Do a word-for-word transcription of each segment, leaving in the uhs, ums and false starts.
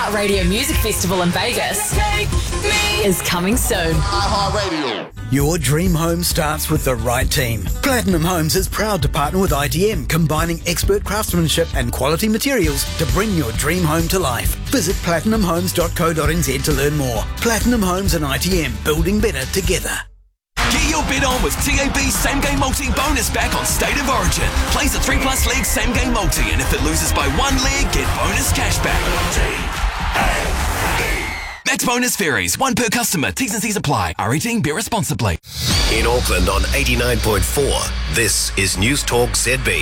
iHeartRadio Music Festival in Vegas is coming soon. iHeartRadio. Your dream home starts with the right team. Platinum Homes is proud to partner with I T M, combining expert craftsmanship and quality materials to bring your dream home to life. Visit platinum homes dot co dot n z to learn more. Platinum Homes and I T M, building better together. Get your bet on with T A B's Same Game Multi bonus back on State of Origin. Plays a three plus leg Same Game Multi, and if it loses by one leg, get bonus cash back. T A B. Max bonus varies. One per customer. T's and C's apply. Are eating beer responsibly. In Auckland on eighty-nine point four, this is News Talk Z B.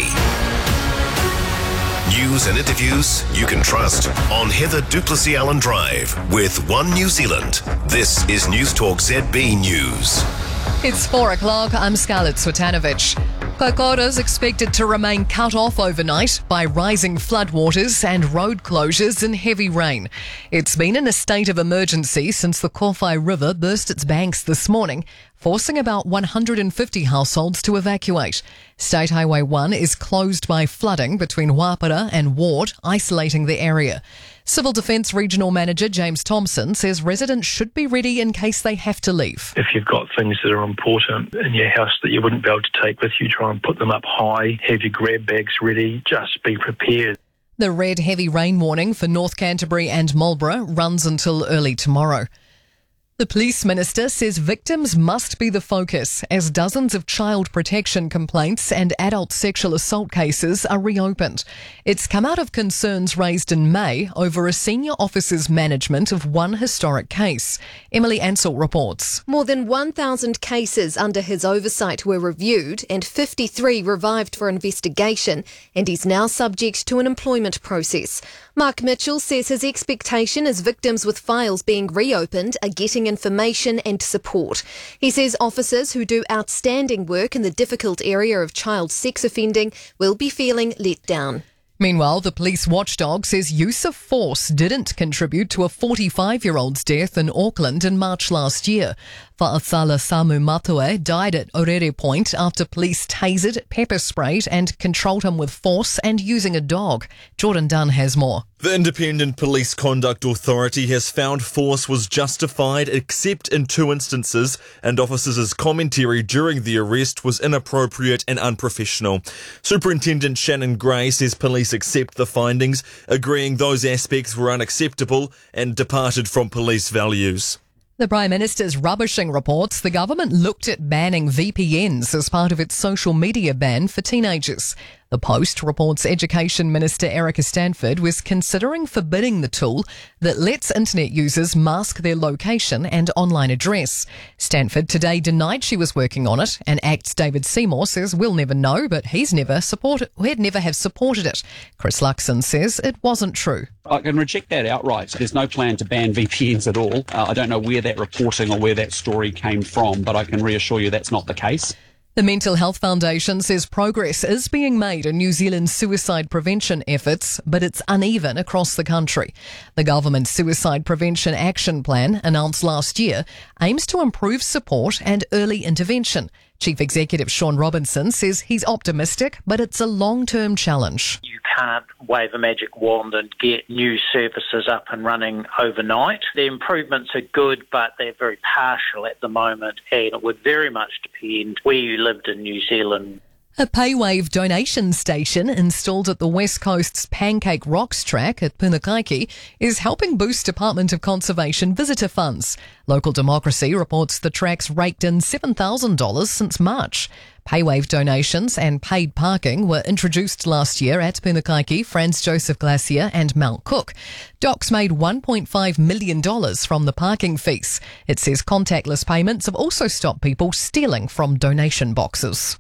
News and interviews you can trust on Heather Duplessis Allen Drive with One New Zealand. This is News Talk Z B News. It's four o'clock. I'm Scarlett Swetanovich. Kokoda is expected to remain cut off overnight by rising floodwaters and road closures and heavy rain. It's been in a state of emergency since the Kowhai River burst its banks this morning, forcing about one hundred fifty households to evacuate. State Highway one is closed by flooding between Wapara and Ward, isolating the area. Civil Defence Regional Manager James Thompson says residents should be ready in case they have to leave. If you've got things that are important in your house that you wouldn't be able to take with you, try and put them up high, have your grab bags ready, just be prepared. The red heavy rain warning for North Canterbury and Marlborough runs until early tomorrow. The Police Minister says victims must be the focus as dozens of child protection complaints and adult sexual assault cases are reopened. It's come out of concerns raised in May over a senior officer's management of one historic case. Emily Ansell reports. More than one thousand cases under his oversight were reviewed and fifty-three revived for investigation, and he's now subject to an employment process. Mark Mitchell says his expectation is victims with files being reopened are getting information and support. He says officers who do outstanding work in the difficult area of child sex offending will be feeling let down. Meanwhile, the police watchdog says use of force didn't contribute to a forty-five-year-old's death in Auckland in March last year. Fa'asala Samu Matue died at Orere Point after police tasered, pepper sprayed and controlled him with force and using a dog. Jordan Dunn has more. The Independent Police Conduct Authority has found force was justified except in two instances, and officers' commentary during the arrest was inappropriate and unprofessional. Superintendent Shannon Gray says police accept the findings, agreeing those aspects were unacceptable and departed from police values. The Prime Minister's rubbishing reports the government looked at banning V P Ns as part of its social media ban for teenagers. The Post reports Education Minister Erica Stanford was considering forbidding the tool that lets internet users mask their location and online address. Stanford today denied she was working on it, and Act's David Seymour says we'll never know, but he's never supported, he'd never have supported it. Chris Luxon says it wasn't true. I can reject that outright. There's no plan to ban V P Ns at all. Uh, I don't know where that reporting or where that story came from, but I can reassure you that's not the case. The Mental Health Foundation says progress is being made in New Zealand's suicide prevention efforts, but it's uneven across the country. The government's Suicide Prevention Action Plan, announced last year, aims to improve support and early intervention. Chief Executive Sean Robinson says he's optimistic, but it's a long-term challenge. You can't wave a magic wand and get new services up and running overnight. The improvements are good, but they're very partial at the moment, and it would very much depend where you lived in New Zealand. A PayWave donation station installed at the West Coast's Pancake Rocks track at Punakaiki is helping boost Department of Conservation visitor funds. Local Democracy reports the track's raked in seven thousand dollars since March. PayWave donations and paid parking were introduced last year at Punakaiki, Franz Joseph Glacier and Mount Cook. Docs made one point five million dollars from the parking fees. It says contactless payments have also stopped people stealing from donation boxes.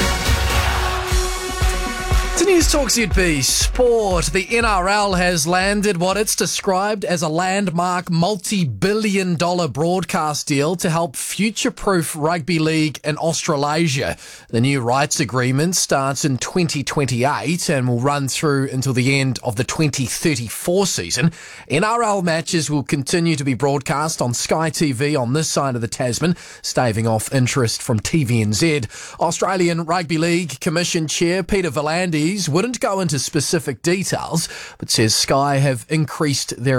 To News Talk Z B Sport, the N R L has landed what it's described as a landmark multi-billion dollar broadcast deal to help future-proof rugby league in Australasia. The new rights agreement starts in twenty twenty-eight and will run through until the end of the twenty thirty-four season. N R L matches will continue to be broadcast on Sky T V on this side of the Tasman, staving off interest from T V N Z. Australian Rugby League Commission Chair Peter V'landys wouldn't go into specific details, but says Sky have increased their